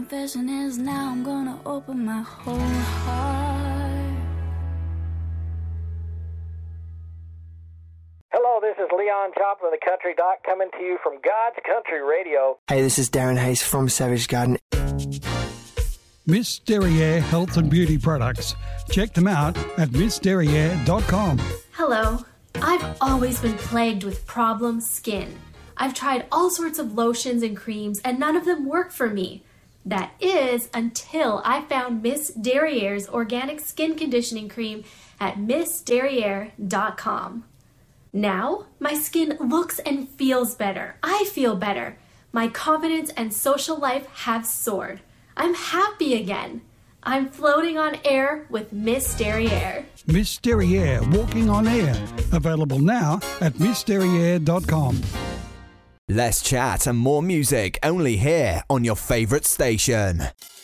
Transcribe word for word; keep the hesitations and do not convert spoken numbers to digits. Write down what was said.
confession is now I'm gonna open my whole heart. Hello, this is Leon Joplin, the Country Doc, coming to you from God's Country Radio. Hey, this is Darren Hayes from Savage Garden. Miss Derriere Health and Beauty Products. Check them out at miss derriere dot com. Hello. I've always been plagued with problem skin. I've tried all sorts of lotions and creams, and none of them work for me. That is, until I found Miss Derriere's Organic Skin Conditioning Cream at miss derriere dot com. Now, my skin looks and feels better. I feel better. My confidence and social life have soared. I'm happy again. I'm floating on air with Miss Derriere. Miss Derriere Walking on Air. Available now at miss derriere dot com. Less chat and more music only here on your favourite station.